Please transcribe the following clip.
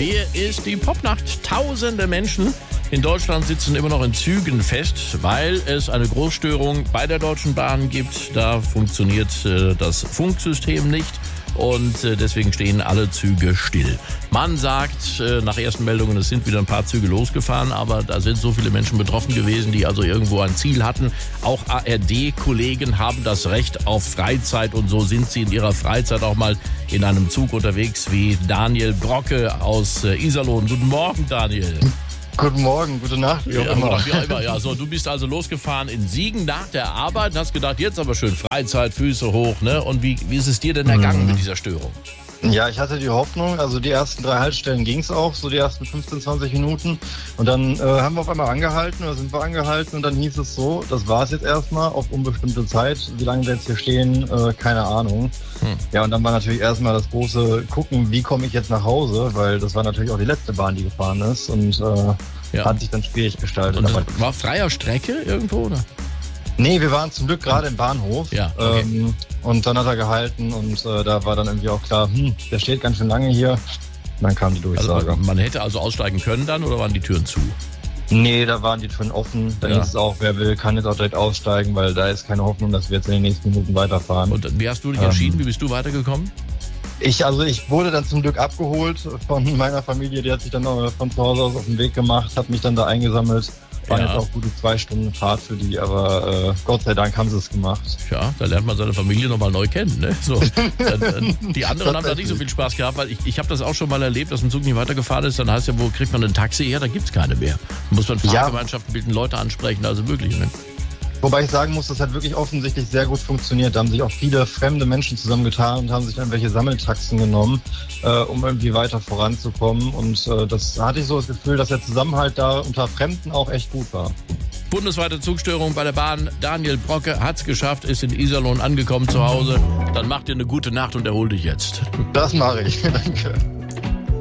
Hier ist die Popnacht. Tausende Menschen in Deutschland sitzen immer noch in Zügen fest, weil es eine Großstörung bei der Deutschen Bahn gibt. Da funktioniert das Funksystem nicht. Und deswegen stehen alle Züge still. Man sagt nach ersten Meldungen, es sind wieder ein paar Züge losgefahren, aber da sind so viele Menschen betroffen gewesen, die also irgendwo ein Ziel hatten. Auch ARD-Kollegen haben das Recht auf Freizeit und so sind sie in ihrer Freizeit auch mal in einem Zug unterwegs wie Daniel Brocke aus Iserlohn. Guten Morgen, Daniel. Guten Morgen, gute Nacht, wie auch immer. Ja, so, du bist also losgefahren in Siegen nach der Arbeit und hast gedacht, jetzt aber schön Freizeit, Füße hoch, ne? Und wie ist es dir denn ergangen mit dieser Störung? Ja, ich hatte die Hoffnung, also die ersten 3 Haltestellen ging's auch, so die ersten 15, 20 Minuten. Und dann haben wir auf einmal angehalten, oder sind wir angehalten und dann hieß es so, das war's jetzt erstmal auf unbestimmte Zeit. Wie lange wir jetzt hier stehen, keine Ahnung. Ja, und dann war natürlich erstmal das große Gucken, wie komme ich jetzt nach Hause, weil das war natürlich auch die letzte Bahn, die gefahren ist und hat sich dann schwierig gestaltet. Und das war freier Strecke irgendwo, oder? Nee, wir waren zum Glück gerade im Bahnhof. Ja, okay. Und dann hat er gehalten und da war dann irgendwie auch klar, der steht ganz schön lange hier. Und dann kam die Durchsage. Also man hätte also aussteigen können dann oder waren die Türen zu? Nee, da waren die Türen offen. Da hieß es auch, wer will, kann jetzt auch direkt aussteigen, weil da ist keine Hoffnung, dass wir jetzt in den nächsten Minuten weiterfahren. Und wie hast du dich entschieden? Wie bist du weitergekommen? Ich wurde dann zum Glück abgeholt von meiner Familie. Die hat sich dann von zu Hause aus auf den Weg gemacht, hat mich dann da eingesammelt. Waren jetzt auch gute 2 Stunden Fahrt für die, aber Gott sei Dank haben sie es gemacht. Ja, da lernt man seine Familie nochmal neu kennen. Ne? So, die anderen haben da nicht so viel Spaß gehabt, weil ich habe das auch schon mal erlebt, dass ein Zug nicht weitergefahren ist. Dann heißt ja, wo kriegt man ein Taxi her? Da gibt's keine mehr. Da muss man Fahrgemeinschaften bilden, Leute ansprechen, also wirklich. Ne? Wobei ich sagen muss, das hat wirklich offensichtlich sehr gut funktioniert. Da haben sich auch viele fremde Menschen zusammengetan und haben sich dann welche Sammeltaxen genommen, um irgendwie weiter voranzukommen. Und das hatte ich so das Gefühl, dass der Zusammenhalt da unter Fremden auch echt gut war. Bundesweite Zugstörung bei der Bahn. Daniel Brocke hat's geschafft, ist in Iserlohn angekommen zu Hause. Dann mach dir eine gute Nacht und erhol dich jetzt. Das mache ich. Danke.